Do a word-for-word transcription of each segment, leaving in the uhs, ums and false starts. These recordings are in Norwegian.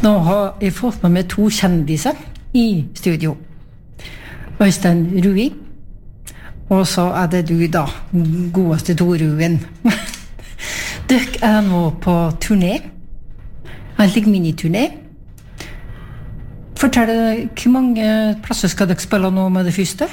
Nå har jeg fått med meg to kjendiser i studio. Øystein Rui, og så er det du da, godeste Toruen. Dere er nå på turné, en slik miniturné. Fortell, hvor mange plasser skal dere spille nå med det første?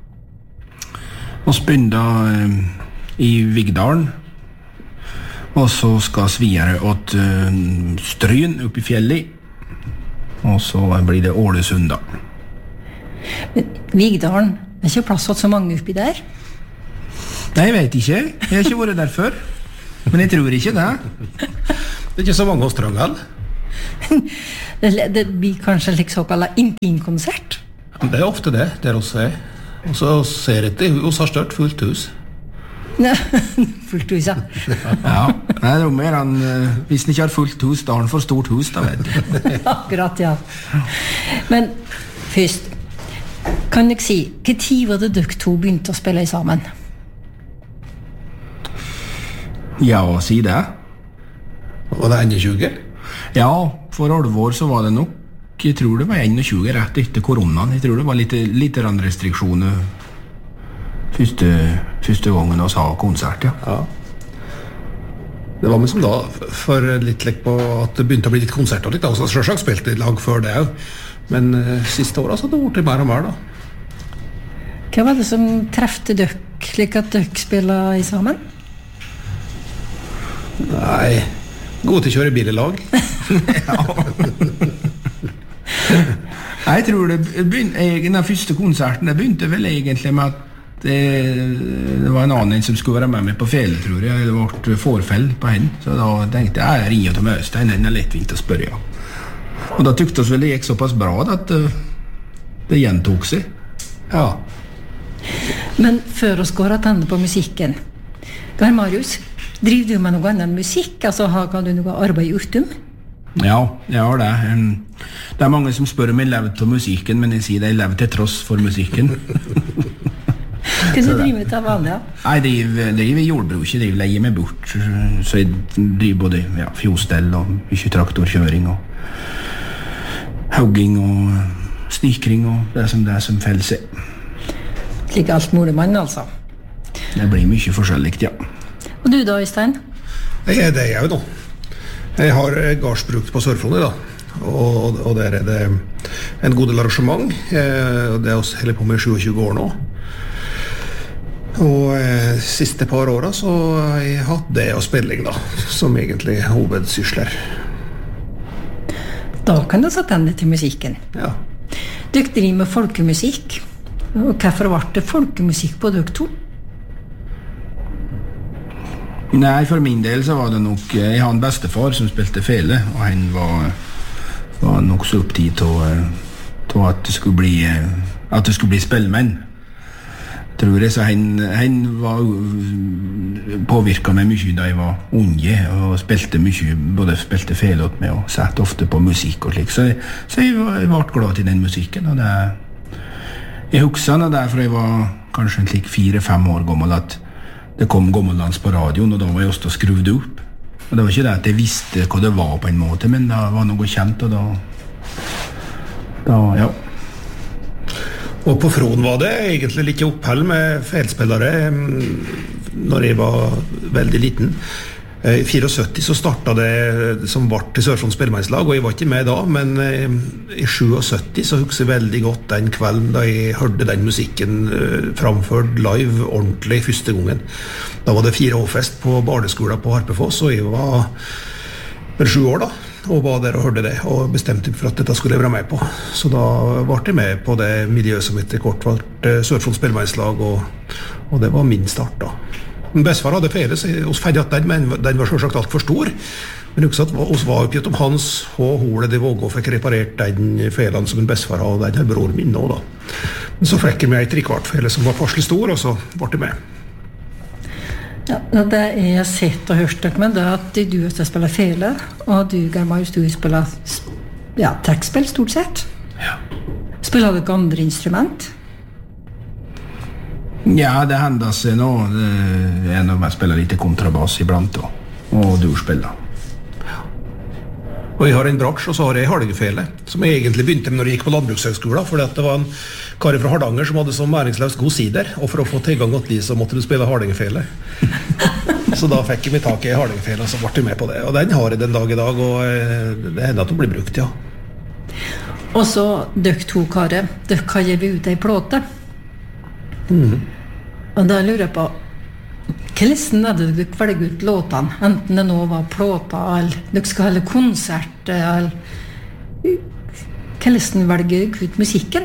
Vi begynner eh, i Vigdalen, og så skal vi videre til eh, Stryn oppe i fjellet, og så blir det Ålesund da. Men Vigdalen, det er ikke plass til så mange oppi der? Nei, jeg vet ikke. Jeg har ikke vært der før. Men jeg tror ikke det. Det er ikke så mange hos Trøngel. det, det blir kanskje en slik såkalt intimkonsert? Det er ofte det, der også er. Og så ser jeg til, hos har størt fullt hus. Ja, fullt hus, ja. Ja, nei, det er mer enn, hvis den ikke har fullt hus, da har den for stort hus, da vet du. Akkurat, ja. Men først, kan dere si, hva tid var det dere to begynte å spille sammen? Ja, si det. Var det enogtjue? Ja, for alvor så var det nok, jeg tror det var enogtjue rett etter koronaen. Jeg tror det var litt, litt restriksjoner første, første gangen vi sa konsert, ja. Ja. Det var med som da, for litt lekk på at det begynte å bli litt konserter litt, da. Så selvsagt spilte et lag før det, men uh, siste året så hadde det vært mer og mer da. Hva var det som trefte dere, slik at dere spiller i sammen? Nei, god til å kjøre bil i lag. Jeg tror det begynte, den første konserten, det begynte vel egentlig med at det, det var en annen som skulle være med meg på fele, tror jeg. Det ble forfell på henne, så da tenkte jeg, jeg ringer til Øystein, den er lettvint å spørre, ja. Og da tykte vi vel det gikk såpass bra at uh, det gjentok seg. Ja. Men før oss går at ende på musikken, Gar Marius, driver du med noe annet enn musikk? Altså, har du noe arbeid utom? Ja, jeg har det. Det er mange som spør om jeg lever til musikken, men jeg sier det, jeg lever til tross for musikken. Hva du driver med til vanlig, ja? Jeg driver, driver jordbruk, jeg driver leier meg bort, så jeg driver både ja, fjostell og mye traktorkjøring og hogging og stikring og det som det er som fell seg. Slik alt mulig mann, altså? Det blir mye forskjellig, ja. Og du da, Øystein? Jeg er det jeg nå. Jeg har gardsbruk på Sørfrondet da, og, og der er det en god del arrangement. Det er også heller på med tjuesyv år nå. Og eh, siste par årene så har jeg hatt det og spilling da, som egentlig hovedsysler. Da kan du sette ende til musikken. Ja. Dere driver med folkemusikk. Og hvorfor ble det folkemusikk på dere to? Nei, for min del så var det nok, jeg har en bestefar som spilte fele, og han var, var nok så opptatt til at det skulle bli, at det skulle bli spillmenn. Tror jeg, så han, han var påvirket meg mye da jeg var unge, og spilte mye, både spilte fele åt meg, og satt ofte på musikk og slik, så, så jeg, var, jeg ble glad til den musikken, og det, jeg husker det derfor jeg var kanskje en slik fire-fem år gammel, at det kom gammeldans på radioen, og da var jeg også skrudd opp. Og det var ikke det at jeg visste hva det var på en måte, men det var noe kjent, og da, da ja. Og på Fron var det egentlig litt oppheld med feilspillere når jeg var veldig liten. I syttifire så startet det som var til Sør-Frons spillemannslag, og jeg var ikke med da, men i syttisju så husker jeg veldig godt den kvelden da jeg hørte den musikken framført live ordentlig første gangen. Da var det fire H-fest på barneskolen på Harpefoss, og jeg var vel sju år da, og var der og hørte det, og bestemte for at dette skulle jeg være med på. Så da ble jeg med på det miljøet som etter kort ble Sør-Frons spillemannslag, og, og det var min start da. Men bestefar hadde fele, så oss ferdig at den, men den var selvsagt alt for stor. Men også at oss var oppgitt om hans og hole det våg og fikk reparert den felen som en bestefar hadde, den her bror min nå da. Men så fikk jeg med et trikvart fele som var passelig stor, og så ble jeg med. Ja, det jeg har sett og hørt dere med, det er at du også spiller fele, og du, Gar Marius, du spiller ja, trekkspill stort sett. Ja. Spiller dere andre instrument? Ja, det hender seg nå. Det er når jeg spiller litt kontrabass iblant, og, og du spiller. Ja. Og jeg har en bratsj, og så har jeg Hallingfele, som jeg egentlig begynte med når jeg gikk på landbrukshøgskolen, fordi at det var en kar fra Hardanger som hadde som næringsløs god sider, og for å få tilgang til liv så måtte du spille Hallingfele. Så da fikk jeg meg tak i Hallingfele, og så ble jeg med på det. Og den har jeg den dag i dag, og det hender at den blir brukt, ja. Og så døk to karer, døk har gitt ut ei plåte. Mm. Og da lurer jeg på, hvordan er det du velger ut låtene? Enten det nå var plåta, eller du skal holde konsert, eller hvordan velger du ut musikken?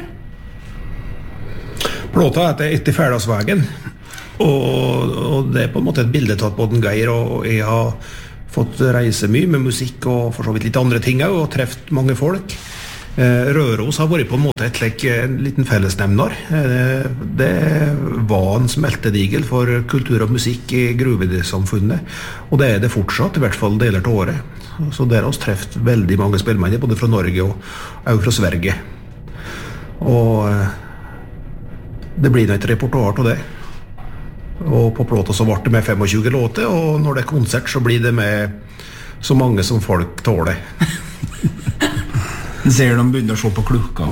Plåta heter Etter Ferdalsvägen, og, og det er på en måte et bilde tatt på den Geir, og jeg har fått reise mye med musikk og for så vidt litt andre ting også, og treft mange folk. Eh, Røros har vært på en måte et like, en liten fellesnevner. Eh, det var en smeltedigel for kultur og musikk i gruvesamfunnet, og det er det fortsatt, i hvert fall deler til året. Så der har vi treft veldig mange spillmenn, både fra Norge og, og fra Sverige. Og eh, det blir et repertoar til det. Og på plåta så ble det med tjuefem låter, og når det er konsert så blir det med så mange som folk tåler. Ser de begynner å se på klokka.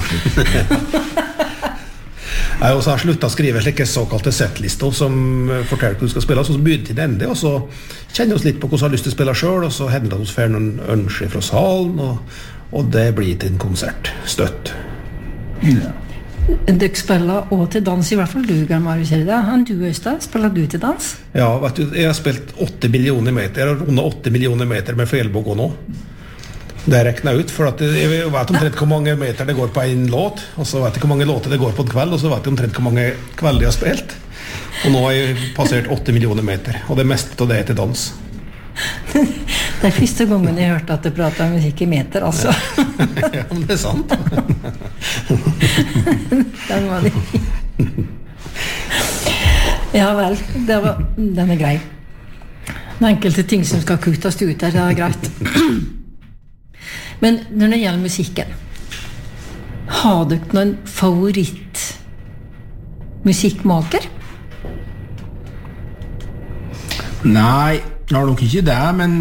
Jeg har også sluttet å skrive slike såkalte setlister som forteller hva du skal spille, så begynner til det ende, og så kjenner vi oss litt på hva vi har lyst til å spille selv, og så hender det oss for noen ønsker fra salen, og, og det blir til en konsert støtt. Ja. Du spiller også til dans, i hvert fall du, Marius, er det? Han du, Øystein, spiller du til dans? Ja, vet du, jeg har spilt åtte millioner meter, jeg har rundet åtte millioner meter med felbåg nå. Det er reknet ut, for at jeg vet omtrent hvor mange meter det går på en låt, og så vet jeg hvor mange låter det går på en kveld, og så vet jeg omtrent hvor mange kvelder jeg har spilt. Og nå har jeg passert åtte millioner meter, og det meste av det er til dans. Det er første gangen jeg hørte at du prater om musikk i meter, altså. Ja, men det er sant. Den var det. Ja vel, det var, den er grei. Det er enkelte ting som skal kuttes ut her, det er greit. Men når det gjelder musikken, har du noen favoritt musikkmaker? Nei, jeg har nok ikke det, men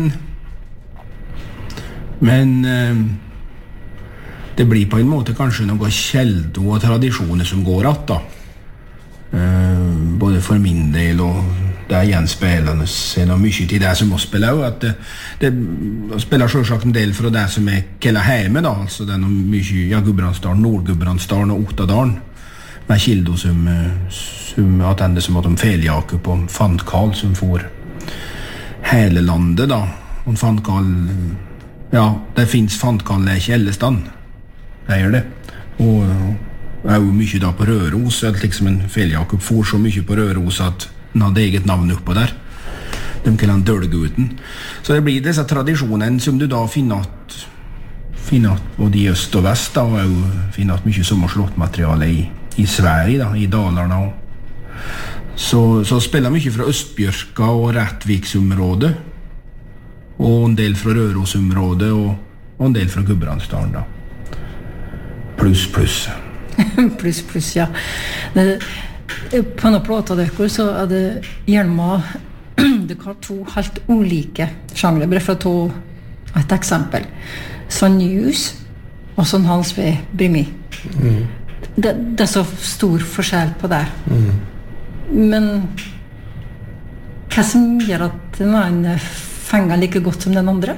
men eh, det blir på en måte kanskje noe kjeld og tradisjoner som går att da. Eh, både for min del og det er gjenspillende er noe mye til det som må spille også, at det, det spiller selvsagt en del fra det som er kella hjemme da, altså det er noe mye ja, Gudbrandsdalen, Nord-Gudbrandsdalen og Ottadalen med Kildo som, som attende som at de Feljakob og Fandkal som får hele landet da, og Fandkal ja, det finnes Fandkal i Kjellestan, det gjør det, og det er jo mye da på Røros, at liksom en Feljakob får så mye på Røros at han hadde eget navn oppå der. De kaller han Dølguten. Så det blir disse tradisjonene som du da finner at, finner at både i øst og vest, da, og jo finner at mye sommerslåttmateriale i, i Sverige, da, i Dalarna. Så, så spiller mye fra Østbjørka og Rättviksområdet, og en del fra Rørosområdet, og, og en del fra Gudbrandsdalen, da. Pluss, pluss. Pluss, pluss, ja. Det, på noen plåter dere så er det gjerne du har to helt ulike sjangre, bare for å ta et eksempel. Sånn News og sånn Hans V. Brimi. Mm. Det, det er så stor forskjell på det. Mm. Men hva som gjør at den ene fenger like godt som den andre?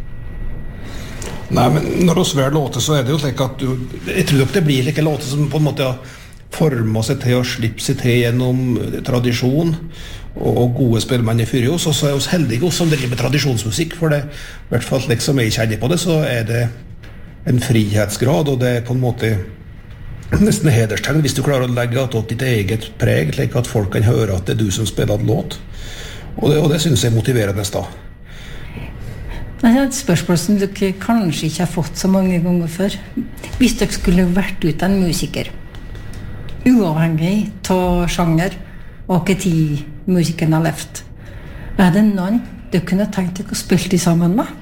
Nei, men når du sver låter så er det jo slik at du, jeg tror ikke det blir like låter som på en måte former seg til og slipper seg til gjennom tradisjon og, og gode spillmenn i fyrre oss, og så er vi heldige oss som driver med tradisjonsmusikk, for det, i hvert fall slik som jeg kjenner på det, så er det en frihetsgrad, og det er på en måte nesten hederstegn hvis du klarer å legge at ditt eget preg, slik at folk kan høre at det er du som spiller en låt, og det, og det synes jeg motiverer neste da. Det er et spørsmål som dere kanskje ikke har fått så mange ganger før. Hvis dere skulle vært ut en musiker, uavhengig av sjanger og hva tid musikeren har levd, er det noen du kunne tenkt deg å spille de sammen med?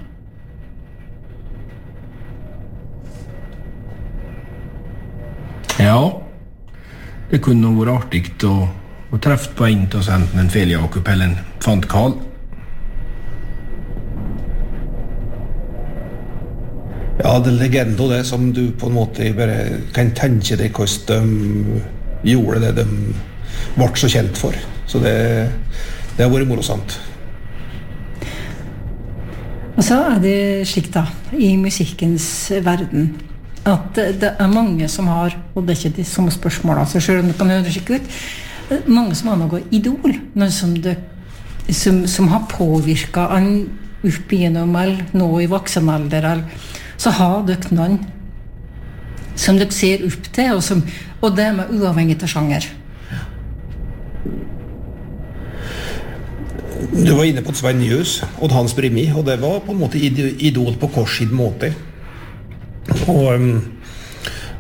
Ja, det kunne vært artig å, å treffe på en til å sende en Feljakob eller en Fandkal. Ja, det er legende det som du på en måte bare kan tenke deg hvordan de gjorde det de ble så kjent for. Så det, det har vært morosamt. Og så er det slik da, i musikkens verden, at det er mange som har, og det er ikke de samme spørsmålene, så selv om det kan høres ikke ut, mange som har noe idol, noe som, det, som, som har påvirket en opp igjennom, eller nå i voksenalder, eller så har dere noen som dere ser opp til, og, som, og det er uavhengig av sjanger. Du var inne på Sven Njøs og Hans Brimi, og det var på en måte idol på korsid måte. Og um,